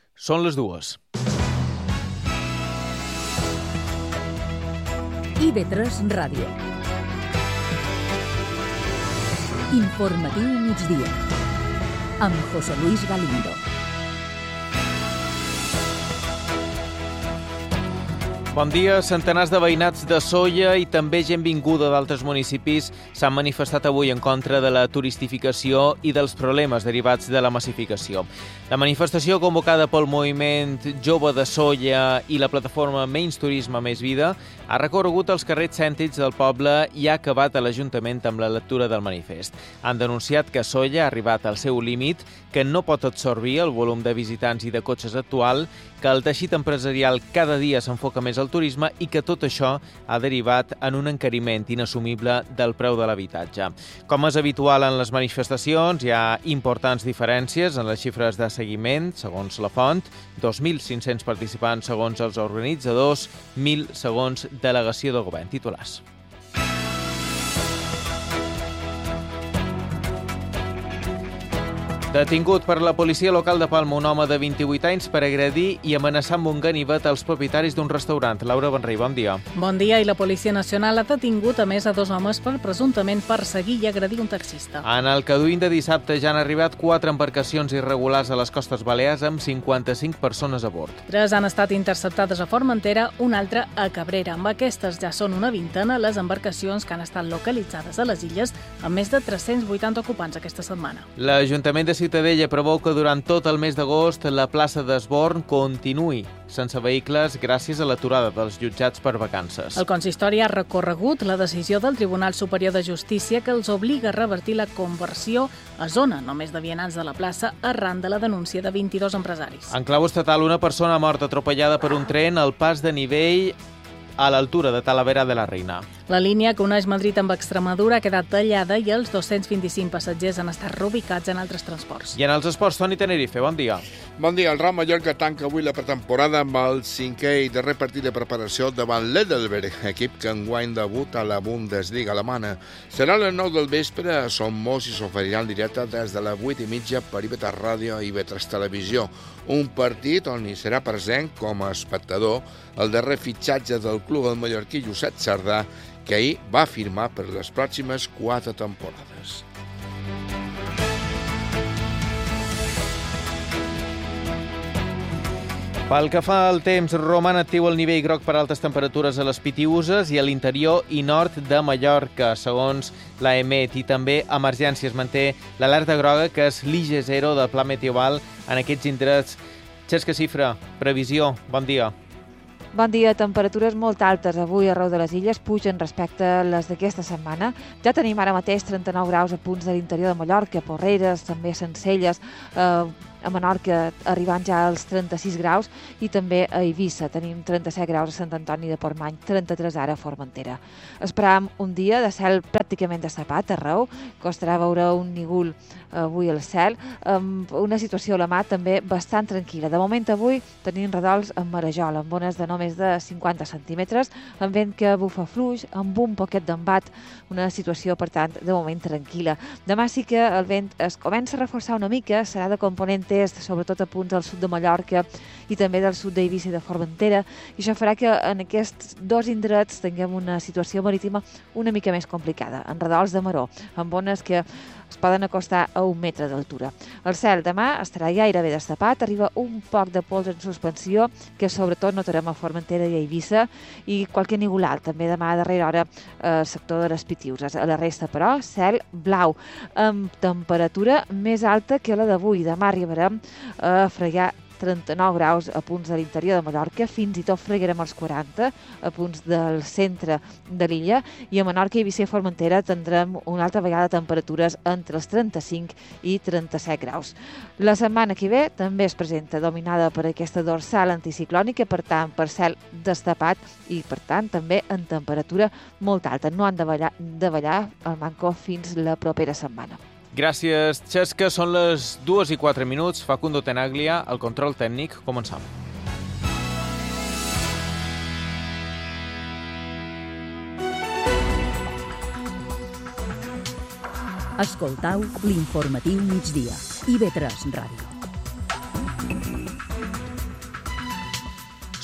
Són les 2. IB3 Ràdio. Informatiu migdia. Amb José Luis Galindo. Bon dia. Centenars de veïnats de Sóller i també gent vinguda d'altres municipis s'han manifestat avui en contra de la turistificació i dels problemes derivats de la massificació. La manifestació convocada pel moviment Jove de Sóller i la plataforma Menys Turisme, Més Vida ha recorregut els carrers cèntrics del poble i ha acabat a l'Ajuntament amb la lectura del manifest. Han denunciat que Sóller ha arribat al seu límit, que no pot absorbir el volum de visitants i de cotxes actual, que el teixit empresarial cada dia s'enfoca més al turisme i que tot això ha derivat en un encariment inassumible del preu de l'habitatge. Com és habitual en les manifestacions, hi ha importants diferències en les xifres de seguiment, segons la font, 2.500 participants segons els organitzadors, 1.000 segons delegació del govern. Titulars. Detingut per la policia local de Palma un home de 28 anys per agredir i amenaçar amb un ganivet als propietaris d'un restaurant. Laura Benrey, bon dia. Bon dia, i la Policia Nacional ha detingut a més a 2 homes per presumptament perseguir i agredir un taxista. En el Caduín de dissabte ja han arribat 4 embarcacions irregulars a les Costes Balears amb 55 persones a bord. 3 han estat interceptades a Formentera, una altra a Cabrera. Amb aquestes ja són una vintena les embarcacions que han estat localitzades a les illes, amb més de 380 ocupants aquesta setmana. L'Ajuntament de Ciutadella preveu que durant tot el mes d'agost la plaça d'Esborn continuï sense vehicles gràcies a l'aturada dels jutjats per vacances. El consistori ha recorregut la decisió del Tribunal Superior de Justícia que els obliga a revertir la conversió a zona només de vianants de la plaça arran de la denúncia de 22 empresaris. En clau estatal, una persona ha mort atropellada per un tren al pas de nivell a l'altura de Talavera de la Reina. La línia que uneix Madrid amb Extremadura ha quedat tallada i els 225 passatgers han estat reubicats en altres transports. I en els esports, Toni Tenerife, bon dia. Bon dia. El Real Mallorca tanca avui la pretemporada amb el 5è i darrer partit de preparació davant l'Heidelberg, equip que enguany debut a la Bundesliga alemana. Serà a les 9 del vespre a Som Mos i s'oferirà en directe des de les 8:30 per IB3 Ràdio i IB3 Televisió. Un partit on hi serà present com a espectador el darrer fitxatge del club del mallorquí Josep Sardà, que ahir va firmar per les pròximes 4 temporades. Pel que fa al temps, roman actiu el nivell groc per altes temperatures a les Pitiüses i a l'interior i nord de Mallorca, segons l'AEMET, i també emergència. Es manté l'alerta groga, que és l'IG0 del Pla Meteoval en aquests indrets. Xesca Cifra, previsió, bon dia. Bon dia. Temperatures molt altes avui arreu de les illes, pugen respecte a les d'aquesta setmana. Ja tenim ara mateix 39 graus a punts de l'interior de Mallorca, Porreres, també Sencelles, a Menorca arribant ja als 36 graus i també a Eivissa tenim 37 graus a Sant Antoni de Portmany, 33 ara a Formentera. Esperàvem un dia de cel pràcticament destapat arreu, costarà veure un nígol avui al cel, amb una situació a la mar també bastant tranquil·la. De moment avui tenim redols amb marejol, amb ones de no més de 50 centímetres, amb vent que bufa fluix, amb un poquet d'embat, una situació, per tant, de moment tranquil·la. Demà sí que el vent es comença a reforçar una mica, serà de component est, sobretot a punts del sud de Mallorca i també del sud d'Eivissa i de Formentera, i això farà que en aquests 2 indrets tinguem una situació marítima una mica més complicada, en redols de maró, amb ones que es poden acostar a 1 metre d'altura. El cel demà estarà gairebé destapat, arriba un poc de pols en suspensió, que sobretot notarem a Formentera i a Eivissa, i qualque nigolat també demà a darrera hora al sector de les Pitiüses. A la resta, però, cel blau, amb temperatura més alta que la d'avui. Demà arribarem a fregar 39 graus a punts de l'interior de Mallorca, fins i tot fregarem els 40 a punts del centre de l'illa, i a Menorca, Eivissa i Formentera tindrem una altra vegada temperatures entre els 35 i 37 graus. La setmana que ve també es presenta dominada per aquesta dorsal anticiclònica, per tant, per cel destapat i, per tant, també en temperatura molt alta. No han de ballar el manco fins la propera setmana. Gràcies, Xesca. Són les 2:04. Facundo Tenaglia, el control tècnic. Començam. Escoltau l'informatiu migdia. IB3 Ràdio.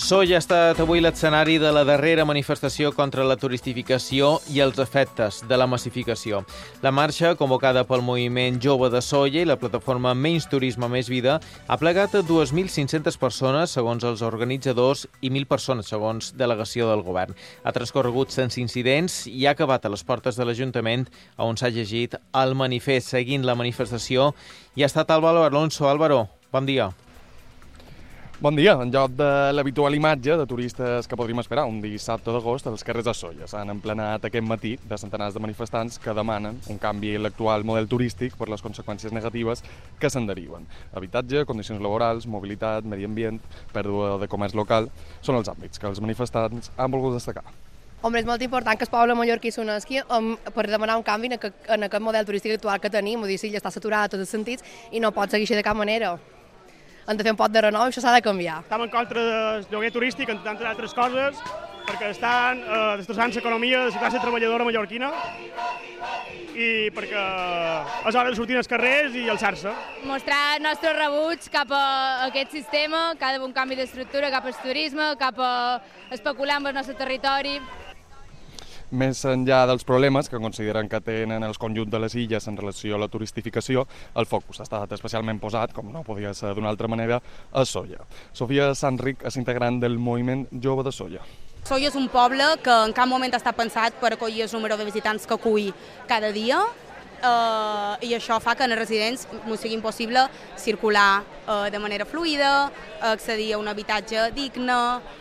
Sóller ha estat avui l'escenari de la darrera manifestació contra la turistificació i els efectes de la massificació. La marxa, convocada pel moviment jove de Sóller i la plataforma Menys Turisme, Més Vida, ha plegat a 2.500 persones, segons els organitzadors, i 1.000 persones, segons delegació del govern. Ha transcorregut sense incidents i ha acabat a les portes de l'Ajuntament, on s'ha llegit el manifest. Seguint la manifestació hi ha estat Álvaro Alonso. Álvaro, bon dia. Bon dia. En lloc de l'habitual imatge de turistes que podríem esperar un dissabte d'agost, els carrers de Sóller s'han emplenat aquest matí de centenars de manifestants que demanen un canvi en l'actual model turístic per les conseqüències negatives que se'n deriven. Habitatge, condicions laborals, mobilitat, medi ambient, pèrdua de comerç local són els àmbits que els manifestants han volgut destacar. Home, és molt important que el poble mallorquí s'unesqui per demanar un canvi en aquest model turístic actual que tenim. Vull dir, Silla està saturada a tots els sentits i no pot seguir així de cap manera. Hem de fer un pot de renou i això s'ha de canviar. Estem en contra del lloguer turístic, entre tantes altres coses, perquè estan destrossant l'economia de la classe treballadora mallorquina i perquè és hora de sortir als carrers i alçar-se. Mostrar el nostre rebuig cap a aquest sistema, que ha d'haver un canvi d'estructura cap al turisme, cap a especular amb el nostre territori. Més enllà dels problemes que consideren que tenen els conjunt de les illes en relació a la turistificació, el focus ha estat especialment posat, com no podia ser d'una altra manera, a Sóller. Sofia Sanric és integrant del moviment jove de Sóller. Sóller és un poble que en cap moment està pensat per acollir el número de visitants que acull cada dia i això fa que als residents ens sigui impossible circular de manera fluida, accedir a un habitatge digne,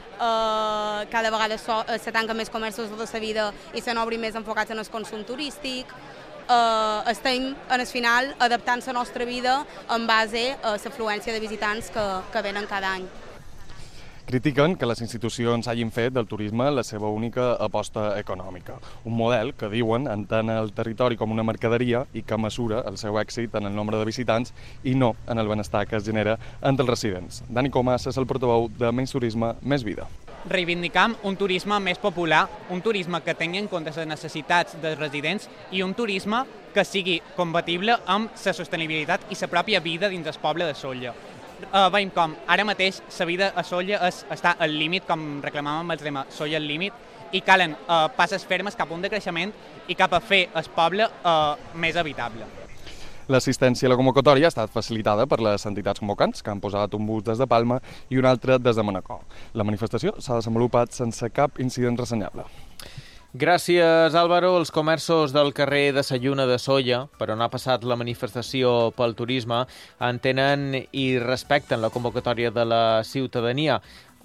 cada vegada se tanquen més comerços de la vida i se n'obrin més enfocats en el consum turístic. Estem, en el final, adaptant la nostra vida en base a l'afluència de visitants que venen cada any. Critiquen que les institucions hagin fet del turisme la seva única aposta econòmica. Un model que, diuen, entén el territori com una mercaderia i que mesura el seu èxit en el nombre de visitants i no en el benestar que es genera entre els residents. Dani Comas és el portaveu de Menys Turisme, Més Vida. Reivindicam un turisme més popular, un turisme que tingui en compte les necessitats dels residents i un turisme que sigui compatible amb la sostenibilitat i la pròpia vida dins el poble de Sóller. Veiem com ara mateix la vida a Sóller està al límit, com reclamàvem el tema Sóller al límit, i calen passes fermes cap a un decreixement i cap a fer el poble més habitable. L'assistència a la convocatòria ha estat facilitada per les entitats convocants, que han posat un bus des de Palma i un altre des de Manacor. La manifestació s'ha desenvolupat sense cap incident ressenyable. Gràcies, Álvaro. Els comerços del carrer de la Lluna de Sóller, per on ha passat la manifestació pel turisme, entenen i respecten la convocatòria de la ciutadania.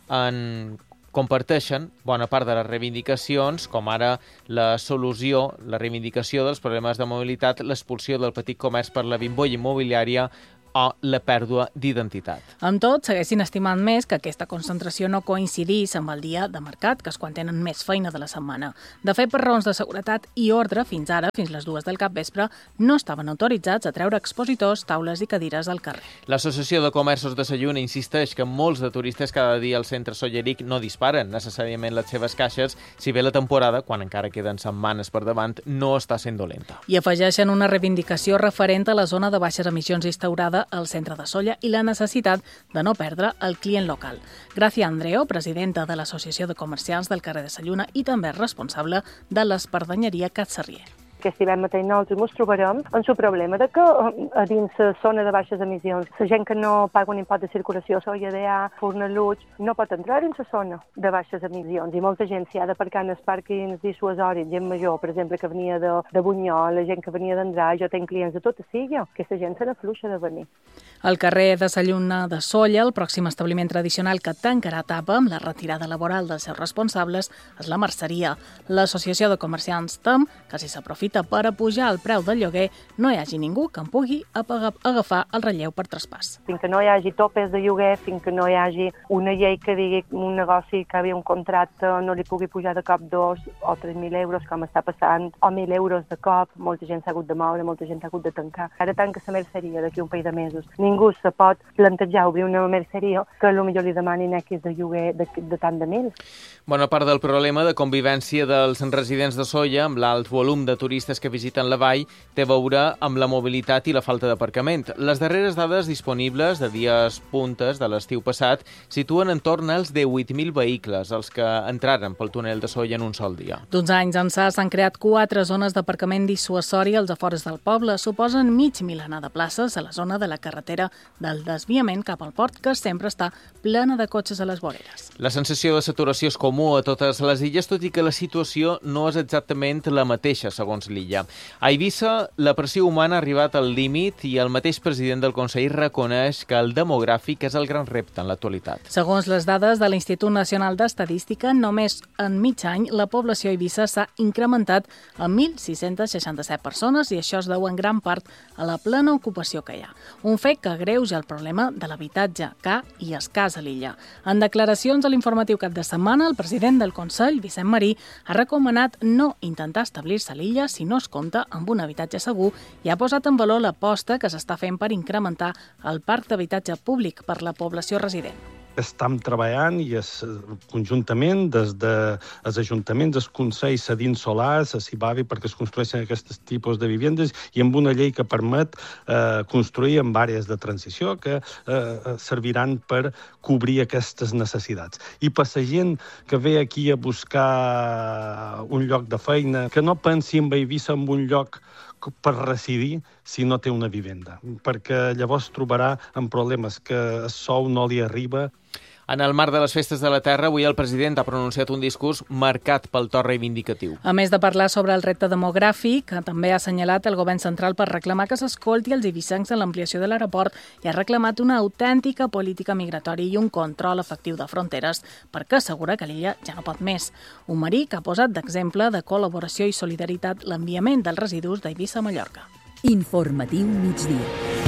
Comparteixen bona part de les reivindicacions, com ara la solució, la reivindicació dels problemes de mobilitat, l'expulsió del petit comerç per la bombolla immobiliària o la pèrdua d'identitat. Amb tot, segueixin estimant més que aquesta concentració no coincidís amb el dia de mercat, que és quan tenen més feina de la setmana. De fet, per raons de seguretat i ordre, fins ara, fins les 2 del capvespre, no estaven autoritzats a treure expositors, taules i cadires al carrer. L'Associació de Comerços de la Lluna insisteix que molts de turistes cada dia al centre solleric no disparen necessàriament les seves caixes, si bé la temporada, quan encara queden setmanes per davant, no està sent dolenta. I afegeixen una reivindicació referent a la zona de baixes emissions instaurada al centre de Sóller i la necessitat de no perdre el client local. Gràcia Andreo, presidenta de l'Associació de Comerciants del carrer de la Lluna i també responsable de l'espardenyeria Cat Sarrier. Aquest hivern mateix nosaltres ens trobarem amb el problema de que a dins la zona de baixes emissions la gent que no paga un impost de circulació, Solla, Fornalutx, no pot entrar en la zona de baixes emissions i molta gent s'hi ha d'aparcar en els pàrquings dissuasoris, gent major, per exemple, que venia de Bunyol, la gent que venia d'Andrà, jo tenc clients de tota Silla, aquesta gent se n'afluixa de venir. Al carrer de la Lluna de Sóller, el pròxim establiment tradicional que tancarà etapa amb la retirada laboral dels seus responsables és la merceria. L'Associació de Comerciants tem que si s'aprofita per a pujar el preu del lloguer no hi hagi ningú que en pugui agafar el relleu per traspàs. Fins que no hi hagi topes de lloguer, fins que no hi hagi una llei que digui un negoci que havia un contracte no li pugui pujar de cop 2 o 3.000 euros, com està passant, o 1.000 euros de cop, molta gent s'ha hagut de moure, molta gent ha hagut de tancar. Ara tanca la merceria d'aquí un parell de mesos. Ningú se pot plantejar obrir una merceria que potser li demanin X de lloguer de tant de 1.000. Bona part del problema de convivència dels residents de Sóller amb l'alt volum de turistes turistes que visiten la vall té a veure amb la mobilitat i la falta d'aparcament. Les darreres dades disponibles de dies puntes de l'estiu passat situen entorn als 18.000 vehicles, els que entraren pel túnel de Sóller en un sol dia. D'uns anys ençà s'han creat 4 zones d'aparcament dissuasori als afores del poble. Suposen mig milenar de places a la zona de la carretera del desviament cap al port, que sempre està plena de cotxes a les voreres. La sensació de saturació és comú a totes les illes, tot i que la situació no és exactament la mateixa, segons l'illa. A Eivissa, la pressió humana ha arribat al límit i el mateix president del Consell reconeix que el demogràfic és el gran repte en l'actualitat. Segons les dades de l'Institut Nacional d'Estadística, només en mig any la població a Eivissa s'ha incrementat a 1.667 persones i això es deu en gran part a la plena ocupació que hi ha. Un fet que agreuja el problema de l'habitatge car i escàs a l'illa. En declaracions a l'informatiu cap de setmana, el president del Consell, Vicent Marí, ha recomanat no intentar establir-se a l'illa si no es compta amb un habitatge segur i ha posat en valor l'aposta que s'està fent per incrementar el parc d'habitatge públic per la població resident. Estem treballant i conjuntament des dels ajuntaments, els consells cedint solars, a Cibavi, perquè es construeixen aquests tipus de vivendes i amb una llei que permet construir en àrees de transició que serviran per cobrir aquestes necessitats. I per la gent que ve aquí a buscar un lloc de feina, que no pensi en Eivissa en un lloc per residir si no té una vivenda, perquè llavors trobarà en problemes que el sou no li arriba. En el marc de les Festes de la Terra, avui el president ha pronunciat un discurs marcat pel to reivindicatiu. A més de parlar sobre el repte demogràfic, també ha assenyalat el govern central per reclamar que s'escolti els eivissencs en l'ampliació de l'aeroport i ha reclamat una autèntica política migratòria i un control efectiu de fronteres perquè assegura que l'illa ja no pot més. Un Marí que ha posat d'exemple de col·laboració i solidaritat l'enviament dels residus d'Eivissa a Mallorca. Informatiu migdia.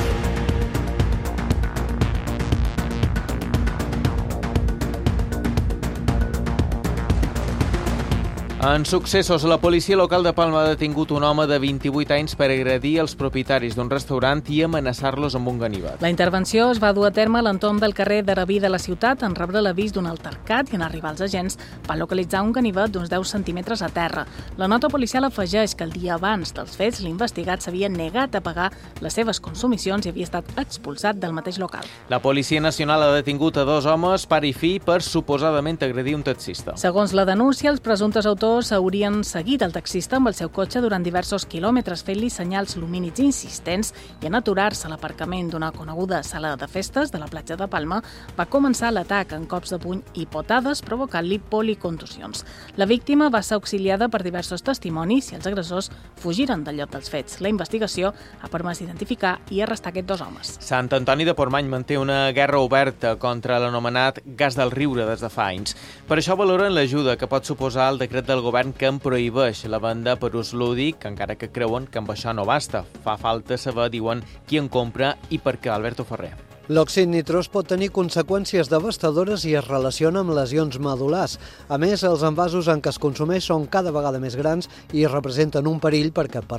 En successos, la policia local de Palma ha detingut un home de 28 anys per agredir els propietaris d'un restaurant i amenaçar-los amb un ganivet. La intervenció es va dur a terme a l'entorn del carrer d'Arabí de la ciutat en rebre l'avís d'un altercat i en arribar els agents van localitzar un ganivet d'uns 10 centímetres a terra. La nota policial afegeix que el dia abans dels fets l'investigat s'havia negat a pagar les seves consumicions i havia estat expulsat del mateix local. La Policia Nacional ha detingut a 2 homes, pare i fill, per suposadament agredir un taxista. Segons la denúncia, els presumptes autors haurien seguit el taxista amb el seu cotxe durant diversos quilòmetres, fent-li senyals lumínics insistents i en aturar-se a l'aparcament d'una coneguda sala de festes de la platja de Palma, va començar l'atac en cops de puny i potades, provocant-li policontusions. La víctima va ser auxiliada per diversos testimonis i els agressors fugiren del lloc dels fets. La investigació ha permès identificar i arrestar aquests 2 homes. Sant Antoni de Portmany manté una guerra oberta contra l'anomenat gas del riure des de fa anys. Per això valoren l'ajuda que pot suposar el decret del govern que en prohibeix la venda per ús lúdic, encara que creuen que amb això no basta. Fa falta saber, diuen, qui en compra i per què. Alberto Ferrer. L'òxid nitrós pot tenir conseqüències devastadores i es relaciona amb lesions medul·lars. A més, els envasos en què es consumeix són cada vegada més grans i representen un perill perquè per